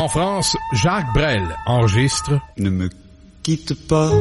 France, Jacques Brel enregistre « Ne me quitte pas,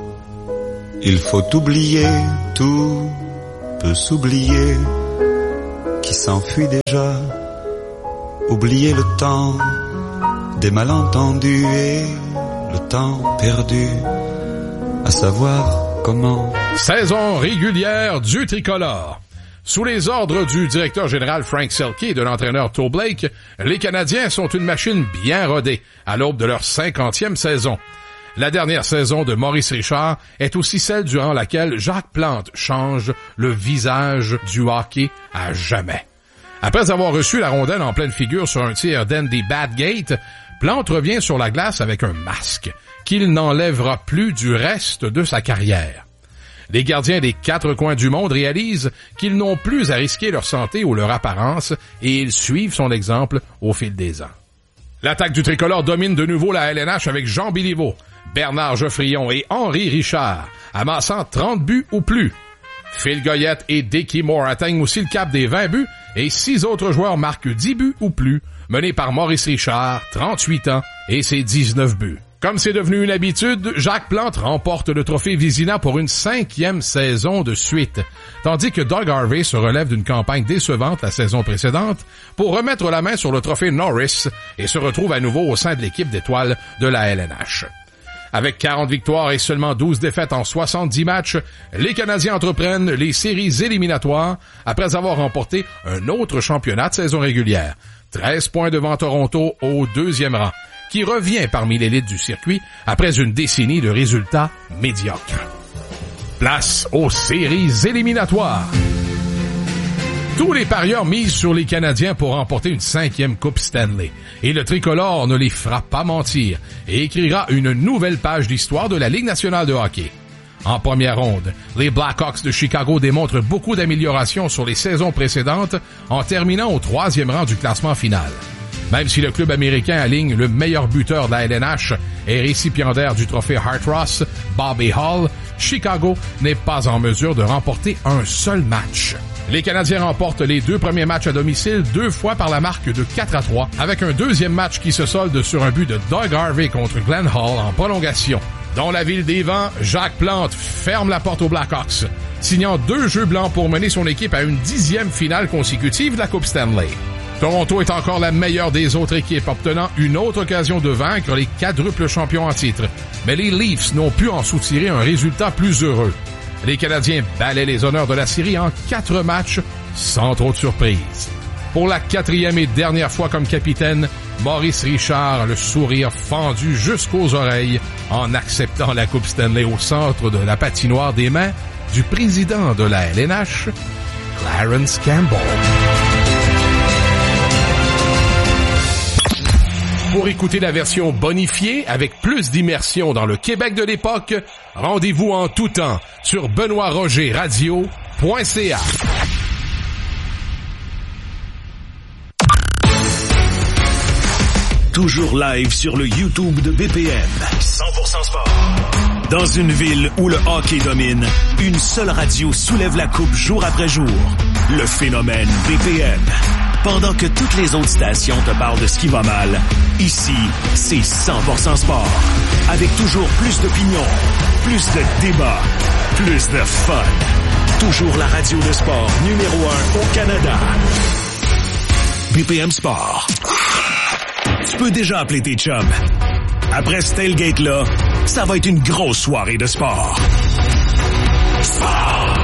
il faut oublier, tout peut s'oublier, qui s'enfuit déjà, oublier le temps des malentendus et le temps perdu, à savoir comment... » Saison régulière du tricolore. Sous les ordres du directeur général Frank Selke et de l'entraîneur Toe Blake, les Canadiens sont une machine bien rodée à l'aube de leur 50e saison. La dernière saison de Maurice Richard est aussi celle durant laquelle Jacques Plante change le visage du hockey à jamais. Après avoir reçu la rondelle en pleine figure sur un tir d'Andy Badgate, Plante revient sur la glace avec un masque qu'il n'enlèvera plus du reste de sa carrière. Les gardiens des 4 coins du monde réalisent qu'ils n'ont plus à risquer leur santé ou leur apparence et ils suivent son exemple au fil des ans. L'attaque du tricolore domine de nouveau la LNH avec Jean Béliveau, Bernard Geoffrion et Henri Richard, amassant 30 buts ou plus. Phil Goyette et Dickie Moore atteignent aussi le cap des 20 buts et 6 autres joueurs marquent 10 buts ou plus, menés par Maurice Richard, 38 ans, et ses 19 buts. Comme c'est devenu une habitude, Jacques Plante remporte le trophée Vizina pour une 5e saison de suite, tandis que Doug Harvey se relève d'une campagne décevante la saison précédente pour remettre la main sur le trophée Norris et se retrouve à nouveau au sein de l'équipe d'étoiles de la LNH. Avec 40 victoires et seulement 12 défaites en 70 matchs, les Canadiens entreprennent les séries éliminatoires après avoir remporté un autre championnat de saison régulière. 13 points devant Toronto au 2e rang, qui revient parmi l'élite du circuit après une décennie de résultats médiocres. Place aux séries éliminatoires. Tous les parieurs misent sur les Canadiens pour remporter une 5e Coupe Stanley. Et le tricolore ne les fera pas mentir et écrira une nouvelle page d'histoire de la Ligue nationale de hockey. En première ronde, les Blackhawks de Chicago démontrent beaucoup d'améliorations sur les saisons précédentes en terminant au 3e rang du classement final. Même si le club américain aligne le meilleur buteur de la LNH et récipiendaire du trophée Hart Ross, Bobby Hull, Chicago n'est pas en mesure de remporter un seul match. Les Canadiens remportent les 2 premiers matchs à domicile 2 fois par la marque de 4-3, avec un 2e match qui se solde sur un but de Doug Harvey contre Glenn Hall en prolongation. Dans la ville des vents, Jacques Plante ferme la porte aux Blackhawks, signant 2 jeux blancs pour mener son équipe à une 10e finale consécutive de la Coupe Stanley. Toronto est encore la meilleure des autres équipes, obtenant une autre occasion de vaincre les quadruples champions en titre. Mais les Leafs n'ont pu en soutirer un résultat plus heureux. Les Canadiens balaient les honneurs de la série en 4 matchs, sans trop de surprise. Pour la 4e et dernière fois comme capitaine, Maurice Richard a le sourire fendu jusqu'aux oreilles en acceptant la Coupe Stanley au centre de la patinoire des mains du président de la LNH, Clarence Campbell. Pour écouter la version bonifiée avec plus d'immersion dans le Québec de l'époque, rendez-vous en tout temps sur benoîtrogerradio.ca. Toujours live sur le YouTube de BPM. 100% sport. Dans une ville où le hockey domine, une seule radio soulève la coupe jour après jour. Le phénomène BPM. Pendant que toutes les autres stations te parlent de ce qui va mal, ici, c'est 100% sport. Avec toujours plus d'opinions, plus de débats, plus de fun. Toujours la radio de sport numéro 1 au Canada. BPM Sport. Tu peux déjà appeler tes chums. Après ce tailgate-là, ça va être une grosse soirée de sport. Sport!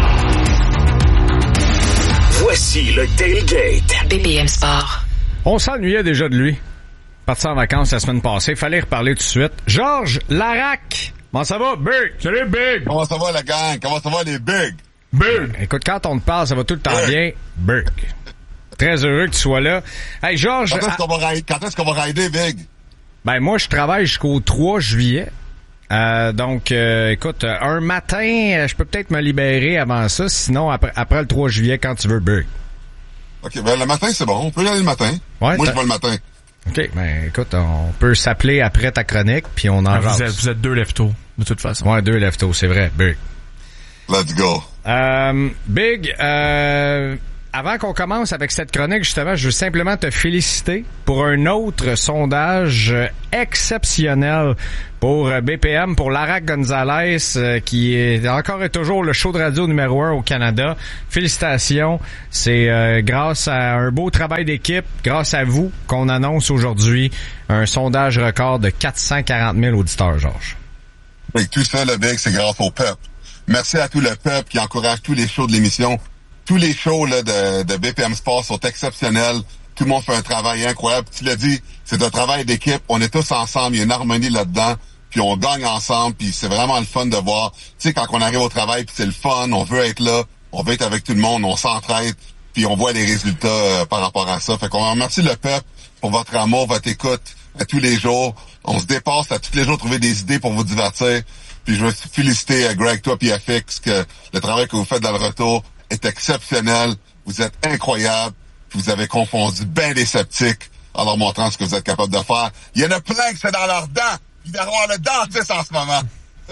Voici le tailgate. BPM Sport. On s'ennuyait déjà de lui. Parti en vacances la semaine passée. Fallait reparler tout de suite. Georges Larac. Comment ça va, Big? Salut, Big! Comment ça va, la gang? Comment ça va, les Big? Big! Écoute, quand on te parle, ça va tout le temps bien. Big. Très heureux que tu sois là. Hey, Georges... Quand est-ce qu'on va rider, Big? Ben, moi, je travaille jusqu'au 3 juillet. Donc, écoute, un matin, je peux peut-être me libérer avant ça. Sinon, après le 3 juillet, quand tu veux, Big. OK, ben le matin, c'est bon. On peut y aller le matin. Ouais, moi, je vais le matin. OK, ben écoute, on peut s'appeler après ta chronique, puis on en jase. Vous êtes 2 leftos, de toute façon. Ouais, 2 leftos, c'est vrai, Big. Let's go. Big, avant qu'on commence avec cette chronique, justement, je veux simplement te féliciter pour un autre sondage exceptionnel pour BPM, pour Lara Gonzalez, qui est encore et toujours le show de radio numéro 1 au Canada. Félicitations. C'est grâce à un beau travail d'équipe, grâce à vous, qu'on annonce aujourd'hui un sondage record de 440 000 auditeurs, Georges. Et tout ça, le Big, c'est grâce au peuple. Merci à tout le peuple qui encourage tous les shows de l'émission. Tous les shows là, de BPM Sport sont exceptionnels. Tout le monde fait un travail incroyable. Tu l'as dit, c'est un travail d'équipe. On est tous ensemble. Il y a une harmonie là-dedans. Puis on gagne ensemble. Puis c'est vraiment le fun de voir. Tu sais, quand on arrive au travail, puis c'est le fun. On veut être là. On veut être avec tout le monde. On s'entraide. Puis on voit les résultats par rapport à ça. Fait qu'on remercie le peuple pour votre amour, votre écoute à tous les jours. On se dépasse à tous les jours trouver des idées pour vous divertir. Puis je veux féliciter Greg, toi puis FX, que le travail que vous faites dans le retour est exceptionnel. Vous êtes incroyable. Vous avez confondu bien des sceptiques en leur montrant ce que vous êtes capable de faire. Il y en a plein que c'est dans leurs dents. Il va y avoir le dentiste en ce moment.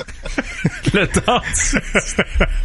Le dentiste.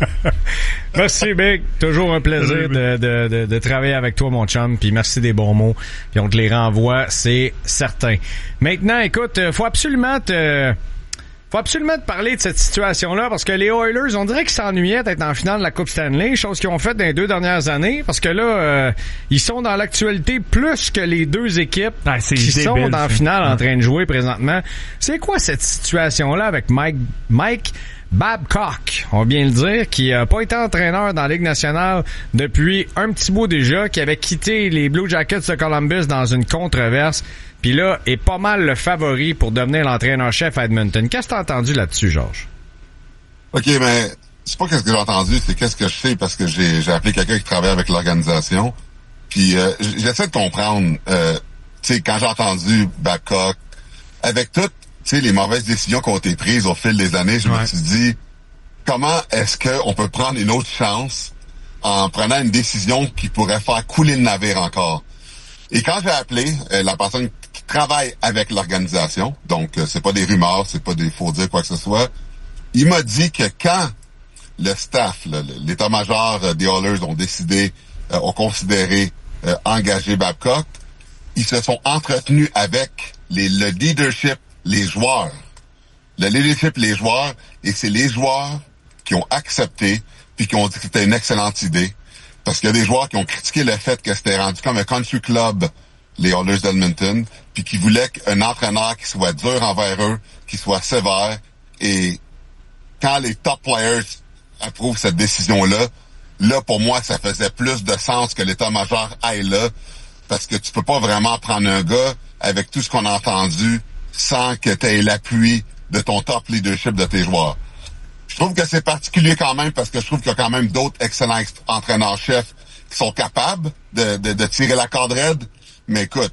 Merci, Big. Toujours un plaisir de travailler avec toi, mon chum. Puis merci des bons mots. Puis on te les renvoie, c'est certain. Maintenant, écoute, faut absolument te parler de cette situation-là parce que les Oilers, on dirait qu'ils s'ennuyaient d'être en finale de la Coupe Stanley, chose qu'ils ont fait dans les 2 dernières années, parce que là, ils sont dans l'actualité plus que les 2 équipes qui sont dans la finale en train de jouer présentement. C'est quoi cette situation-là avec Mike Babcock, on va bien le dire, qui a pas été entraîneur dans la Ligue nationale depuis un petit bout déjà, qui avait quitté les Blue Jackets de Columbus dans une controverse, puis là, est pas mal le favori pour devenir l'entraîneur-chef à Edmonton. Qu'est-ce que t'as entendu là-dessus, Georges? OK, mais c'est pas qu'est-ce que j'ai entendu, c'est qu'est-ce que je sais, parce que j'ai appelé quelqu'un qui travaille avec l'organisation, puis j'essaie de comprendre, tu sais, quand j'ai entendu Babcock, avec toutes, tu sais, les mauvaises décisions qui ont été prises au fil des années, je me suis dit, comment est-ce qu'on peut prendre une autre chance en prenant une décision qui pourrait faire couler le navire encore? Et quand j'ai appelé la personne qui travaille avec l'organisation, donc c'est pas des rumeurs, c'est pas des faux dire quoi que ce soit, il m'a dit que quand le staff, l'état-major des Oilers ont considéré engager Babcock, ils se sont entretenus avec le leadership, les joueurs. Le leadership, les joueurs, et c'est les joueurs qui ont accepté puis qui ont dit que c'était une excellente idée. Parce qu'il y a des joueurs qui ont critiqué le fait que c'était rendu comme un country club, les Oilers d'Edmonton, puis qui voulaient un entraîneur qui soit dur envers eux, qui soit sévère. Et quand les top players approuvent cette décision-là, là, pour moi, ça faisait plus de sens que l'état-major aille là, parce que tu peux pas vraiment prendre un gars avec tout ce qu'on a entendu sans que tu aies l'appui de ton top leadership de tes joueurs. Je trouve que c'est particulier quand même parce que je trouve qu'il y a quand même d'autres excellents entraîneurs-chefs qui sont capables de tirer la corde raide. Mais écoute,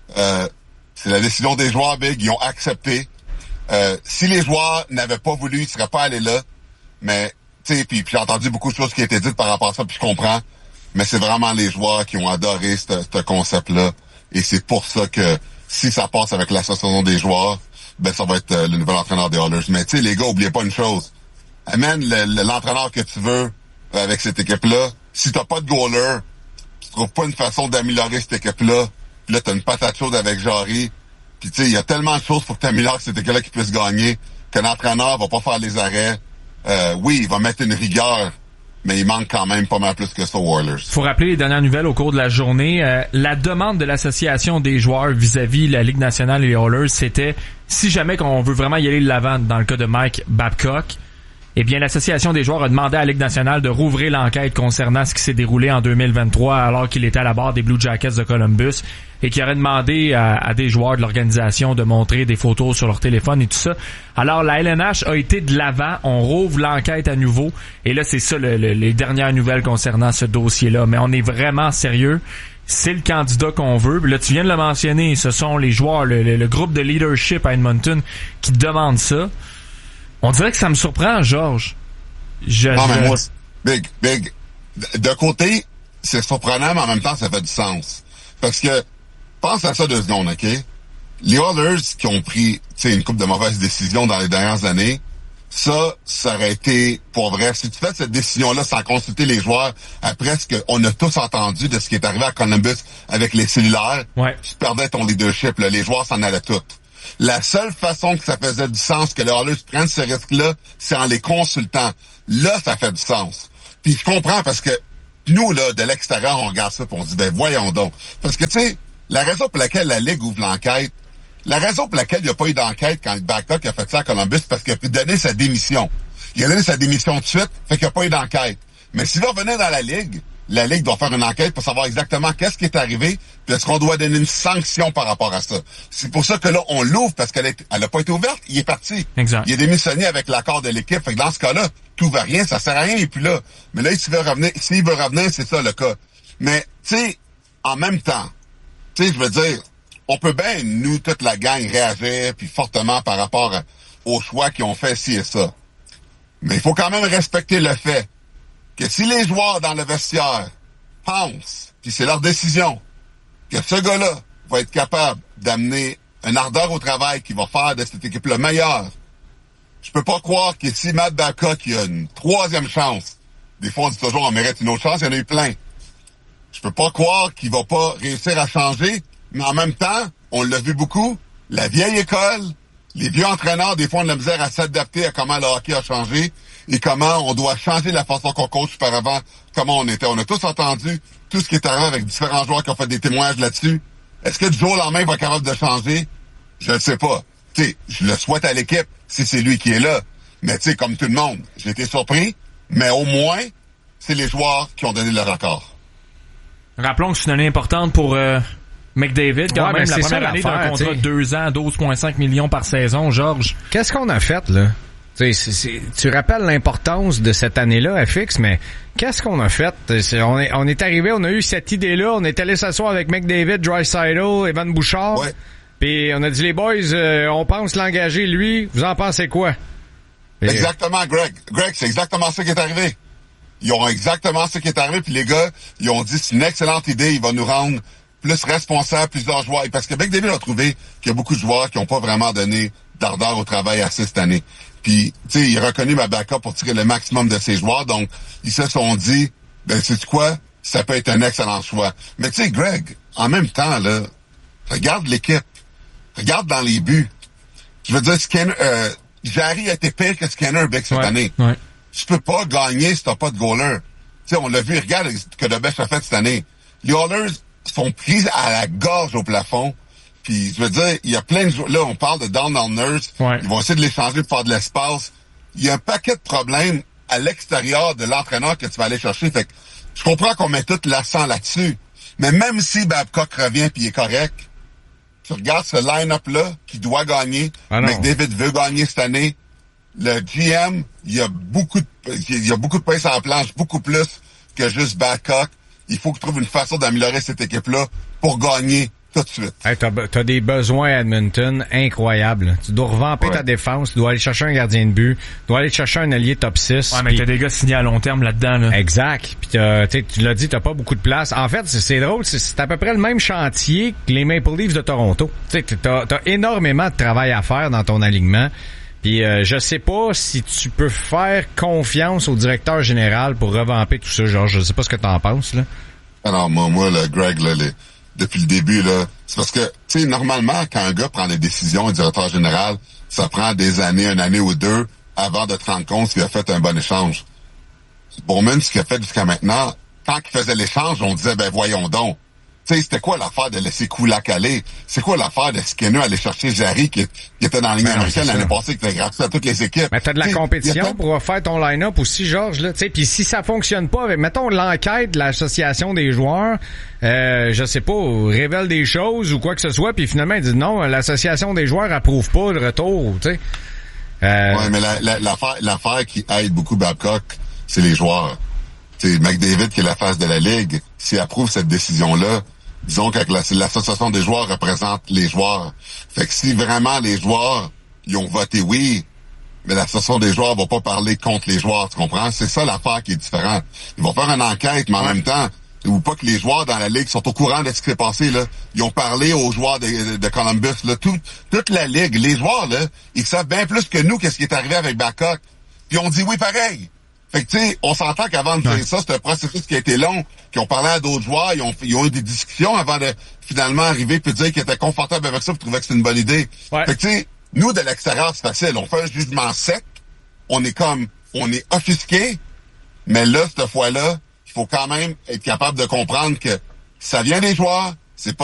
c'est la décision des joueurs, Big. Ils ont accepté. Si les joueurs n'avaient pas voulu, ils seraient pas allés là. Mais, tu sais, puis j'ai entendu beaucoup de choses qui étaient dites par rapport à ça, puis je comprends. Mais c'est vraiment les joueurs qui ont adoré ce concept-là. Et c'est pour ça que si ça passe avec l'association des joueurs, ben ça va être le nouvel entraîneur des Oilers. Mais tu sais, les gars, oubliez pas une chose. Amène l'entraîneur que tu veux avec cette équipe-là. Si t'as pas de goaler, tu trouves pas une façon d'améliorer cette équipe-là. Puis là, t'as une patate chaude avec Jarry. Puis tu sais, il y a tellement de choses pour que t'améliores cette équipe-là qui puisse gagner qu'un entraîneur va pas faire les arrêts. Oui, il va mettre une rigueur, mais il manque quand même pas mal plus que ça aux Oilers. Faut rappeler les dernières nouvelles au cours de la journée. La demande de l'association des joueurs vis-à-vis la Ligue nationale et les Oilers, c'était si jamais qu'on veut vraiment y aller de l'avant dans le cas de Mike Babcock, eh bien, l'association des joueurs a demandé à la Ligue nationale de rouvrir l'enquête concernant ce qui s'est déroulé en 2023 alors qu'il était à la barre des Blue Jackets de Columbus et qui aurait demandé à des joueurs de l'organisation de montrer des photos sur leur téléphone et tout ça. Alors, la LNH a été de l'avant. On rouvre l'enquête à nouveau. Et là, c'est ça les dernières nouvelles concernant ce dossier-là. Mais on est vraiment sérieux. C'est le candidat qu'on veut. Là, tu viens de le mentionner. Ce sont les joueurs, le groupe de leadership à Edmonton qui demandent ça. On dirait que ça me surprend, Georges. Non, mais moi, Big, de côté, c'est surprenant, mais en même temps, ça fait du sens. Parce que, pense à ça 2 secondes, OK? Les Oilers qui ont pris, tu sais, une couple de mauvaises décisions dans les dernières années, Ça aurait été, pour vrai, si tu fais cette décision-là sans consulter les joueurs, après ce qu'on a tous entendu de ce qui est arrivé à Columbus avec les cellulaires, tu perdais ton leadership, là, les joueurs s'en allaient tous. La seule façon que ça faisait du sens que les Oilers prennent ce risque-là, c'est en les consultant. Là, ça fait du sens. Puis je comprends parce que nous, là, de l'extérieur, on regarde ça et on se dit, ben voyons donc. Parce que, tu sais, la raison pour laquelle la Ligue ouvre l'enquête, la raison pour laquelle il n'y a pas eu d'enquête quand Babcock a fait ça à Columbus, c'est parce qu'il a pu donner sa démission. Il a donné sa démission de suite, fait qu'il n'y a pas eu d'enquête. Mais s'il va revenir dans la Ligue doit faire une enquête pour savoir exactement qu'est-ce qui est arrivé, puis est-ce qu'on doit donner une sanction par rapport à ça. C'est pour ça que là, on l'ouvre, parce qu'elle a pas été ouverte, il est parti. Exact. Il est démissionné avec l'accord de l'équipe, fait que dans ce cas-là, tout va rien, ça sert à rien, et puis là. Mais là, s'il veut revenir, c'est ça le cas. Mais, tu sais, en même temps, tu sais, je veux dire, on peut bien, nous, toute la gang, réagir puis fortement par rapport aux choix qu'ils ont fait ci et ça. Mais il faut quand même respecter le fait que si les joueurs dans le vestiaire pensent, puis c'est leur décision, que ce gars-là va être capable d'amener un ardeur au travail qui va faire de cette équipe le meilleur, je peux pas croire que si Matt Babcock a une troisième chance, des fois on dit toujours on mérite une autre chance, il y en a eu plein. Je peux pas croire qu'il va pas réussir à changer. Mais en même temps, on l'a vu beaucoup, la vieille école, les vieux entraîneurs, des fois, ont de la misère à s'adapter à comment le hockey a changé et comment on doit changer la façon qu'on coach par avant, comment on était. On a tous entendu tout ce qui est arrivé avec différents joueurs qui ont fait des témoignages là-dessus. Est-ce que du jour au lendemain, il va être capable de changer? Je ne sais pas. Tu sais, je le souhaite à l'équipe si c'est lui qui est là. Mais tu sais, comme tout le monde, j'ai été surpris, mais au moins, c'est les joueurs qui ont donné leur accord. Rappelons que c'est une année importante pour... McDavid, quand même, la première année d'un contrat de 2 ans, 12,5 millions par saison, Georges. Qu'est-ce qu'on a fait, là? Tu rappelles l'importance de cette année-là, FX, mais qu'est-ce qu'on a fait? On est arrivé, on a eu cette idée-là, on est allé s'asseoir avec McDavid, Draisaitl, Evan Bouchard, puis on a dit, les boys, on pense l'engager, lui, vous en pensez quoi? Exactement, Greg. Greg, c'est exactement ça qui est arrivé. Ils ont exactement ça qui est arrivé, puis les gars, ils ont dit, c'est une excellente idée, il va nous rendre plus responsable, plusieurs joueurs. Parce que McDavid a trouvé qu'il y a beaucoup de joueurs qui n'ont pas vraiment donné d'ardeur au travail assez cette année. Puis, tu sais, il a reconnu ma backup pour tirer le maximum de ses joueurs. Donc, ils se sont dit, ben, sais-tu quoi? Ça peut être un excellent choix. Mais tu sais, Greg, en même temps, là, regarde l'équipe. Regarde dans les buts. Je veux dire, Jarry a été pire que Skinner cette année. Ouais. Tu peux pas gagner si t'as pas de goaler. Tu sais, on l'a vu, regarde ce que DeBesch a fait cette année. Les Oilers sont pris à la gorge au plafond. Puis, je veux dire, il y a plein de joueurs. Là, on parle de Down Nurse. Ils vont essayer de les changer pour faire de l'espace. Il y a un paquet de problèmes à l'extérieur de l'entraîneur que tu vas aller chercher. Fait que je comprends qu'on met tout l'accent là-dessus. Mais même si Babcock revient puis il est correct, tu regardes ce line-up-là qui doit gagner. McDavid veut gagner cette année. Le GM, il y a beaucoup de pain sur la planche, beaucoup plus que juste Babcock. Il faut qu'il trouve une façon d'améliorer cette équipe-là pour gagner tout de suite. Hey, t'as des besoins à Edmonton incroyables. Tu dois revamper ta défense, tu dois aller chercher un gardien de but, tu dois aller chercher un allié top 6. Ouais, mais t'as des gars signés à long terme là-dedans, là. Exact. Puis tu l'as dit, t'as pas beaucoup de place. En fait, c'est drôle, c'est à peu près le même chantier que les Maple Leafs de Toronto. Tu sais, t'as énormément de travail à faire dans ton alignement. Puis je sais pas si tu peux faire confiance au directeur général pour revamper tout ça, Georges. Je sais pas ce que t'en penses, là. Alors moi, là, Greg, là, depuis le début, là, c'est parce que, tu sais, normalement, quand un gars prend des décisions, un directeur général, ça prend des années, une année ou deux, avant de te rendre compte qu'il a fait un bon échange. Bowman, ce qu'il a fait jusqu'à maintenant, quand il faisait l'échange, on disait, ben voyons donc. Tu sais, c'était quoi l'affaire de laisser Kulak aller? C'est quoi l'affaire de Skinner aller chercher Jarry qui était dans la ligne américaine l'année passée, qui était gratuit à toutes les équipes? Mais t'as de la compétition pour faire ton line-up aussi, Georges, là, tu sais. Puis si ça fonctionne pas, avec, mettons, l'enquête de l'association des joueurs, je sais pas, révèle des choses ou quoi que ce soit, puis finalement, ils disent non, l'association des joueurs approuve pas le retour, tu sais. Ouais, mais l'affaire qui aide beaucoup Babcock, c'est les joueurs. C'est McDavid qui est la face de la Ligue. S'il approuve cette décision-là, disons que l'association des joueurs représente les joueurs. Fait que si vraiment les joueurs, ils ont voté oui, mais l'association des joueurs va pas parler contre les joueurs, tu comprends? C'est ça l'affaire qui est différente. Ils vont faire une enquête, mais en même temps, ou pas que les joueurs dans la ligue sont au courant de ce qui s'est passé, là. Ils ont parlé aux joueurs de Columbus, là. Toute la ligue, les joueurs, là, ils savent bien plus que nous qu'est-ce qui est arrivé avec Babcock. Puis on dit oui pareil. Fait que, tu sais, on s'entend qu'avant de faire ça, c'est un processus qui a été long, qui ont parlé à d'autres joueurs, ils ont eu des discussions avant de finalement arriver puis dire qu'ils étaient confortables avec ça, puis trouvaient que c'était une bonne idée. Ouais. Fait que, tu sais, nous, de l'extérieur, c'est facile. On fait un jugement sec. On est offusqué. Mais là, cette fois-là, il faut quand même être capable de comprendre que ça vient des joueurs, c'est pas